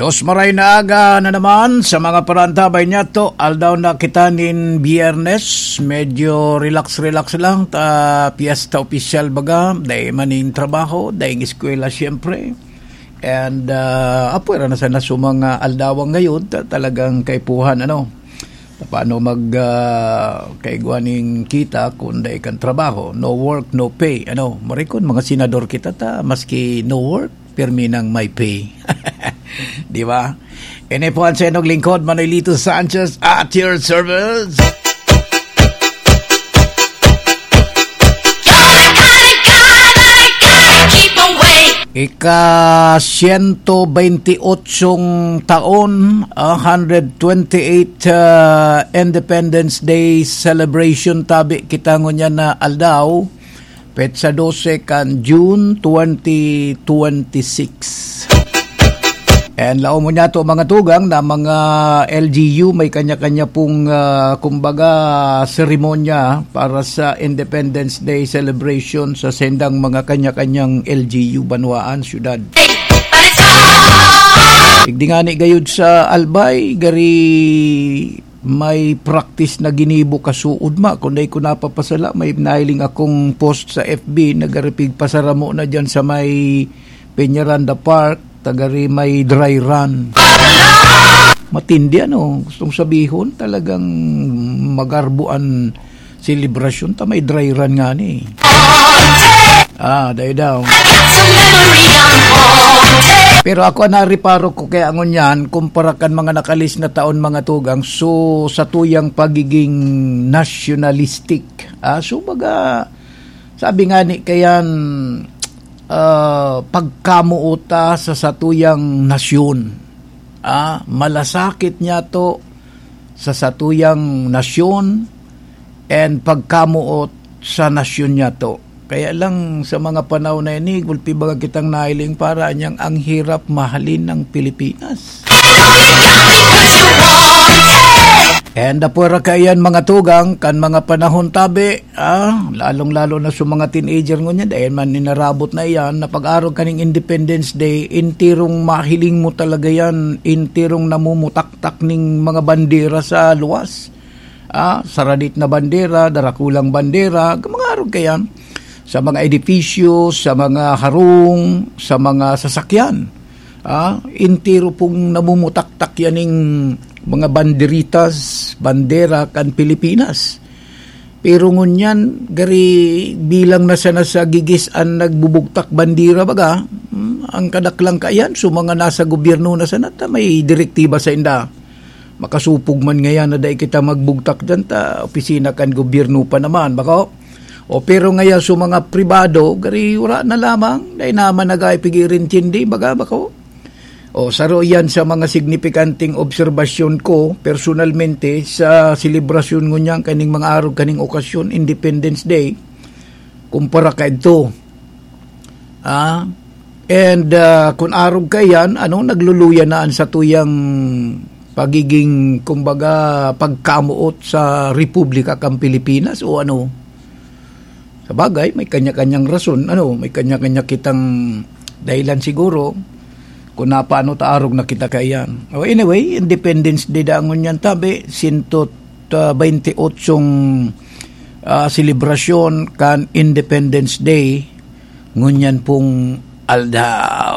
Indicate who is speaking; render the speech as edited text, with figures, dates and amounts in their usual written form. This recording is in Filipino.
Speaker 1: Dos maray na aga na naman sa mga parantabay niya to. Aldaw na kita nin Biyernes. Medyo relax lang. Piyesta opisyal baga. Dahil maning trabaho. Dahil eskwela siyempre. And apuera na sana sa mga aldawang ngayon. Talagang kaipuhan paano kaiguaning kita kung dahil kang trabaho. No work, no pay. Marikon mga senador kita maski no work, pirmi nang may pay. Di ba? Ine po ang senog lingkod, Manolito Sanchez at your service. Ika-128 taon, 128 Independence Day celebration tabi kita ngunya na aldaw, petsa 12 kan June 2026. And lao mo niya to mga tugang na mga LGU may kanya-kanya pong kumbaga seremonya para sa Independence Day celebration sa sendang mga kanya-kanyang LGU banwaan syudad. Igdingani gayud sa Albay gari may practice na ginibo kasuod ma kunday ko napapasala may nailing akong post sa FB nagaripig pasaramo na diyan sa may Peñaranda Park tagari may dry run. Matindi gustong sabihon talagang magarbuan celebration ta may dry run nga ni. Dayo daw. Pero ako nariparo ko kaya angon yan kumpara kan mga nakalis na taon mga tugang so sa tuyang pagiging nationalistic. So baga sabi nga ni kayan pagkamuota sa satuyang nasyon. Malasakit niya to sa satuyang nasyon and pagkamuot sa nasyon niya to. Kaya lang sa mga panahon na ini, gulpi baga kitang nailing para niyang ang hirap mahalin ng Pilipinas. And apura kayan mga tugang kan mga panahon tabi, lalong-lalo na sa mga teenager ngunya dahil man ninarabot na iyan na pag-araw kaning Independence Day, intirong mahiling mo talaga yan, intirong namumutaktak ning mga bandera sa luwas. Saradit na bandera, darakulang bandera, mga araw kayan sa mga edifisyo, sa mga harong, sa mga sasakyan. Intiro pong namumutaktak yaning mga banderitas, bandera kan Pilipinas. Pero ngunyan, gari bilang na sana sa gigisan nagbubugtak bandera baga, ang kadaklang kayan, so mga nasa gobyerno na sana, may direktiba sa inda. Makasupog man ngayon na dahil kita magbugtak dyan, opisina kan gobyerno pa naman, baka pero ngayon so mga pribado, gari wala na lamang, dahil naman nag-aipigirin tindi, baga. Saro yan sa mga signifikanting obserbasyon ko personalmente sa selebrasyon ngunyang kaning mga araw kaning okasyon Independence Day kumpara ka ito. Kung araw kayan, nagluluya naan sa tuyang pagiging kumbaga pagkamuot sa Republika kang Pilipinas o sa bagay may kanya-kanyang rason, may kanya-kanya kitang dahilan siguro kung paano taarog na kita kayan. Anyway, Independence Day daangon yan tabi, 128 selebrasyon kan Independence Day, ngunyan pong aldaw.